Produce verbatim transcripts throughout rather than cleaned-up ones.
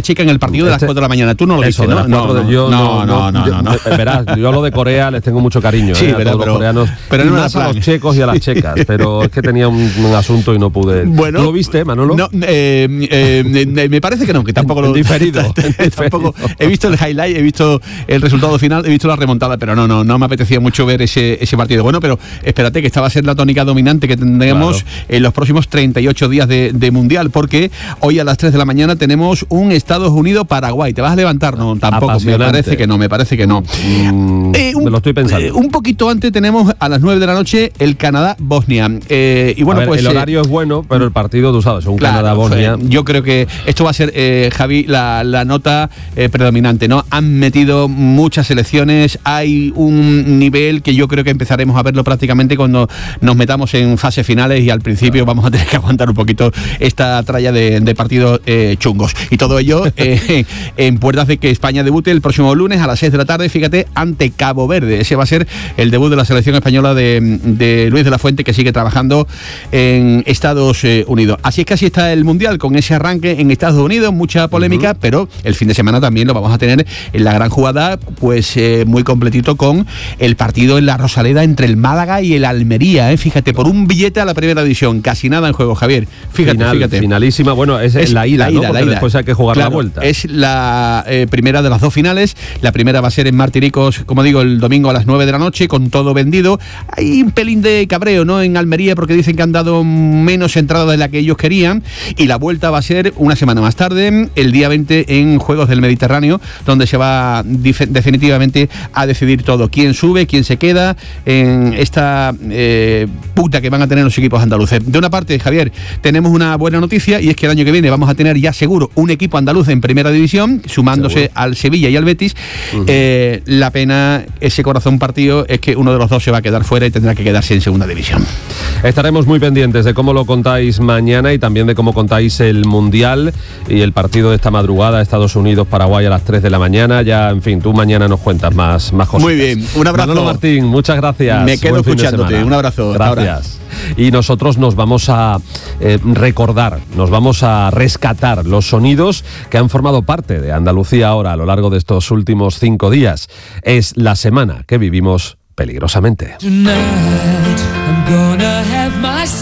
Checa en el partido de las Este, cuatro de la mañana. Tú no lo eso, viste, ¿no? de las cuatro No, de- yo no, no, no, yo- no, no. Verás, yo lo de Corea les tengo mucho cariño, Sí, eh, a verdad, todos pero- los coreanos, pero y no era más a plan. los checos y a las checas, pero es que tenía un, un asunto y no pude. Bueno, ¿Tú lo viste, Manolo? No, eh, eh, eh, me parece que no, que tampoco En lo diferido, en tampoco diferido. he visto el highlight, he visto el resultado final, he visto la remontada, pero no, no, no me apetecía mucho ver ese, ese partido. Bueno, pero espérate, que esta va a ser la tónica dominante que tendremos Claro. en los próximos treinta y ocho días de, de Mundial, porque hoy a las tres de la mañana tenemos un Estados Unidos-Paraguay. ¿Te vas a levantar? No, tampoco. Me Apasionante. parece que no, me parece que no. Mm, Eh, me lo estoy pensando. eh, un poquito antes tenemos a las nueve de la noche el Canadá-Bosnia. Eh, y bueno, A ver, pues el eh, horario es bueno, pero el partido, tú sabes, un Claro, Canadá-Bosnia. yo creo que esto va a ser, eh, Javi, la, la nota eh, predominante, ¿no? Han metido muchas selecciones, hay un nivel que yo creo que empezaremos a verlo prácticamente cuando nos metamos en fases finales y al principio vamos a tener que aguantar un poquito esta tralla de, de partidos eh, chungos. Y todo ello eh, en puertas de que España debute el próximo lunes a las seis de la tarde, fíjate, ante Cabo Verde. Ese va a ser el debut de la selección española de, de Luis de la Fuente, que sigue trabajando en Estados eh, Unidos. Así es que así está el Mundial, con ese arranque en Estados Unidos, mucha polémica, uh-huh. pero el fin de semana también lo vamos a tener en la gran jugada, pues eh, muy completito con el partido en la Rosaleda entre el Málaga y el Almería, ¿eh? Fíjate, por un billete a la primera división, casi nada en juego, Javier. Fíjate, Final, fíjate. Finalísima, bueno, es, es la ida, la ¿no? ida, Porque la ida. después hay que jugar Claro, la vuelta. Es la eh, primera de las dos finales. La primera va a ser en Martiricos, como digo, el domingo a las nueve de la noche, con todo vendido. Hay un pelín de cabreo, ¿no?, en Almería, porque dicen que han dado menos entrada de la que ellos querían. Y la vuelta va a ser una semana más tarde, el día veinte, en Juegos del Mediterráneo, donde se va dif- definitivamente a decidir todo. Quién sube, quién se queda en esta eh, puta que van a tener los equipos andaluces. De una parte, Javier, tenemos una buena noticia, y es que el año que viene vamos a tener ya seguro un equipo andaluz en primera división, sumándose seguro al Sevilla y al Betis. Uh-huh. Eh, la pena, ese corazón partido, es que uno de los dos se va a quedar fuera y tendrá que quedarse en segunda división. Estaremos muy pendientes de cómo lo contáis mañana y también de cómo contáis el Mundial y el partido de esta madrugada, Estados Unidos-Paraguay a las tres de la mañana. Ya, en fin, tú mañana nos cuentas más, más cosas. Muy bien, un abrazo. Manolo Martín, muchas gracias. Me quedo escuchándote, un abrazo. Gracias. Y nosotros nos vamos a eh, recordar, nos vamos a rescatar los sonidos que han formado parte de Andalucía ahora a lo largo de estos últimos cinco días. Es la semana que vivimos peligrosamente. Tonight, I'm gonna have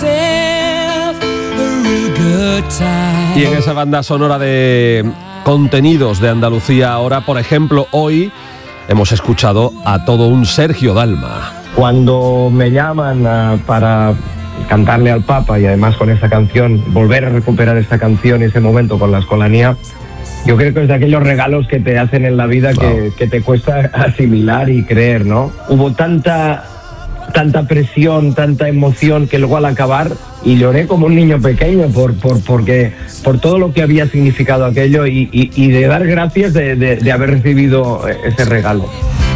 myself a real good time. Y en esa banda sonora de contenidos de Andalucía ahora, por ejemplo, hoy hemos escuchado a todo un Sergio Dalma. Cuando me llaman uh, para cantarle al Papa, y además con esta canción, volver a recuperar esta canción y ese momento con la Escolanía, yo creo que es de aquellos regalos que te hacen en la vida wow. que, que te cuesta asimilar y creer, ¿no? Hubo tanta, tanta presión, tanta emoción, que luego al acabar, y lloré como un niño pequeño por, por, porque, por todo lo que había significado aquello, y, y, y de dar gracias de, de, de haber recibido ese regalo.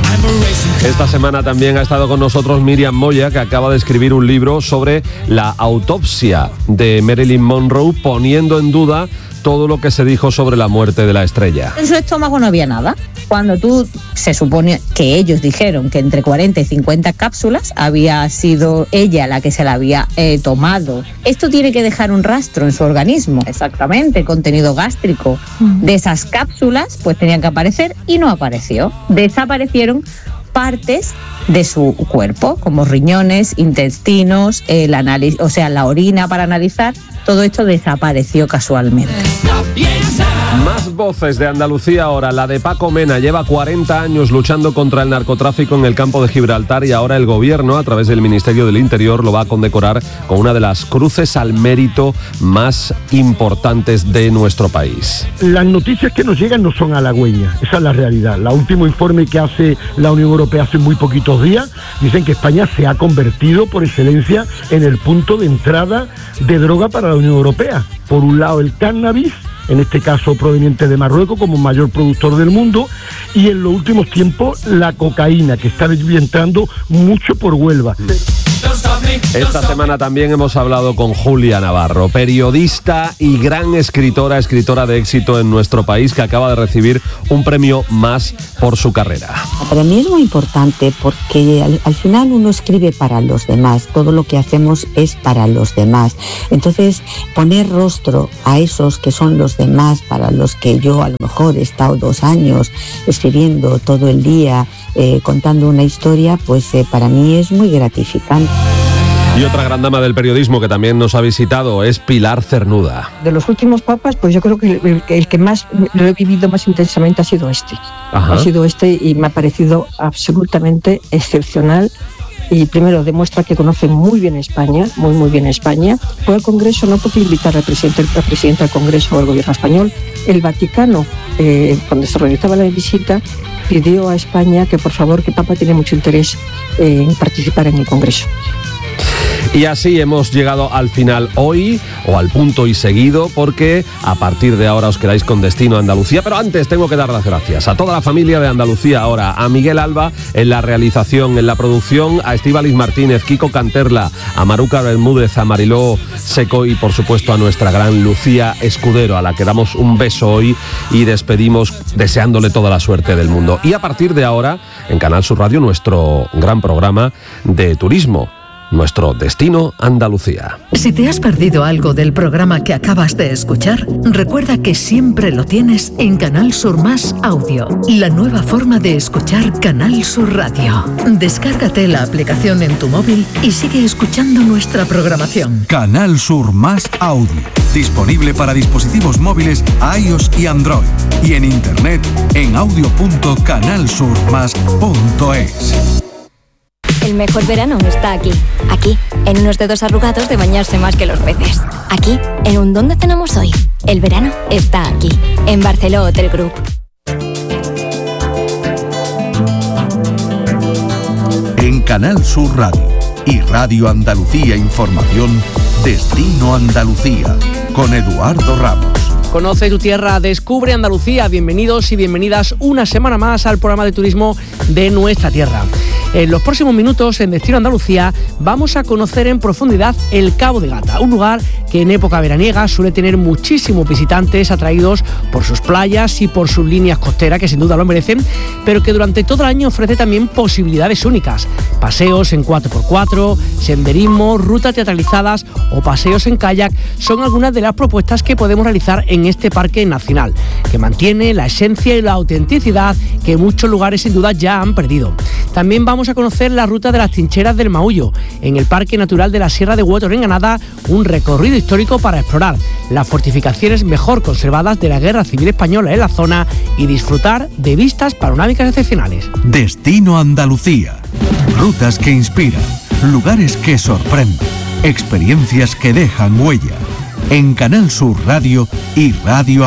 Esta semana también ha estado con nosotros Miriam Moya, que acaba de escribir un libro sobre la autopsia de Marilyn Monroe, poniendo en duda todo lo que se dijo sobre la muerte de la estrella. En su estómago no había nada. Cuando tú, se supone que ellos dijeron que entre cuarenta y cincuenta cápsulas había sido ella la que se la había eh, tomado. Esto tiene que dejar un rastro en su organismo. Exactamente, contenido gástrico de esas cápsulas pues tenían que aparecer, y no apareció. Desaparecieron partes de su cuerpo, como riñones, intestinos, el análisis, o sea, la orina para analizar. Todo esto desapareció casualmente. Más voces de Andalucía ahora. La de Paco Mena lleva cuarenta años luchando contra el narcotráfico en el campo de Gibraltar, y ahora el gobierno, a través del Ministerio del Interior, lo va a condecorar con una de las cruces al mérito más importantes de nuestro país. Las noticias que nos llegan no son halagüeñas, esa es la realidad. El último informe que hace la Unión Europea hace muy poquitos días dicen que España se ha convertido por excelencia en el punto de entrada de droga para la Unión Europea. Por un lado el cannabis, en este caso proveniente de Marruecos como mayor productor del mundo, y en los últimos tiempos la cocaína, que está entrando mucho por Huelva. Esta semana también hemos hablado con Julia Navarro, periodista y gran escritora, escritora de éxito en nuestro país, que acaba de recibir un premio más por su carrera. Para mí es muy importante porque al, al final uno escribe para los demás, todo lo que hacemos es para los demás. Entonces, poner rostro a esos que son los demás, para los que yo a lo mejor he estado dos años escribiendo todo el día, eh, contando una historia, pues eh, para mí es muy gratificante. Y otra gran dama del periodismo que también nos ha visitado es Pilar Cernuda. De los últimos papas, pues yo creo que el, el que más lo he vivido más intensamente ha sido este. Ajá. Ha sido este y me ha parecido absolutamente excepcional. Y primero demuestra que conoce muy bien España, muy muy bien España. Fue al Congreso no porque invitar al presidente, al presidente del Congreso o al gobierno español. El Vaticano, eh, cuando se realizaba la visita, pidió a España que por favor, que Papa tiene mucho interés eh, en participar en el Congreso. Y así hemos llegado al final hoy, o al punto y seguido, porque a partir de ahora os quedáis con Destino Andalucía. Pero antes tengo que dar las gracias a toda la familia de Andalucía ahora, a Miguel Alba en la realización, en la producción, a Estíbaliz Martínez, Kiko Canterla, a Maruca Bermúdez, a Mariló Seco y por supuesto a nuestra gran Lucía Escudero, a la que damos un beso hoy y despedimos deseándole toda la suerte del mundo. Y a partir de ahora, en Canal Sur Radio, nuestro gran programa de turismo. Nuestro Destino Andalucía. Si te has perdido algo del programa que acabas de escuchar, recuerda que siempre lo tienes en Canal Sur Más Audio, la nueva forma de escuchar Canal Sur Radio. Descárgate la aplicación en tu móvil y sigue escuchando nuestra programación. Canal Sur Más Audio, disponible para dispositivos móviles iOS y Android, y en internet en audio punto canal sur más punto es. El mejor verano está aquí, aquí, en unos dedos arrugados de bañarse más que los peces. Aquí, en un ¿dónde cenamos hoy? El verano está aquí, en Barceló Hotel Group. En Canal Sur Radio y Radio Andalucía Información, Destino Andalucía, con Eduardo Ramos. Conoce tu tierra, descubre Andalucía. Bienvenidos y bienvenidas una semana más al programa de turismo de nuestra tierra. En los próximos minutos, en Destino Andalucía, vamos a conocer en profundidad el Cabo de Gata, un lugar que en época veraniega suele tener muchísimos visitantes atraídos por sus playas y por sus líneas costeras, que sin duda lo merecen, pero que durante todo el año ofrece también posibilidades únicas. Paseos en cuatro por cuatro, senderismo, rutas teatralizadas o paseos en kayak son algunas de las propuestas que podemos realizar en este parque nacional, que mantiene la esencia y la autenticidad que muchos lugares sin duda ya han perdido. También vamos a conocer la ruta de las trincheras del Maullo, en el Parque Natural de la Sierra de Huetor en Granada, un recorrido histórico para explorar las fortificaciones mejor conservadas de la Guerra Civil Española en la zona y disfrutar de vistas panorámicas excepcionales. Destino Andalucía, rutas que inspiran, lugares que sorprenden, experiencias que dejan huella. En Canal Sur Radio y Radio